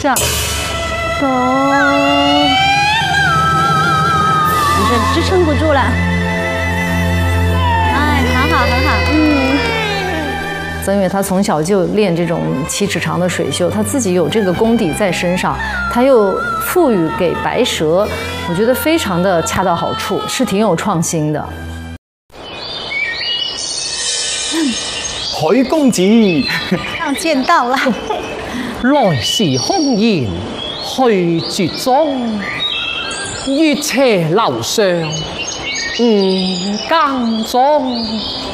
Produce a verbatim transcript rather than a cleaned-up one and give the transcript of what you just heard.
上，咚，你这支撑不住了。哎，很好，很好，嗯。 曾远他从小就练这种七尺长的水袖，他自己有这个功底在身上，他又赋予给白蛇，我觉得非常的恰到好处，是挺有创新的。 許公子， 上见到了。 來時空言去絕蹤，月斜樓上五更鐘。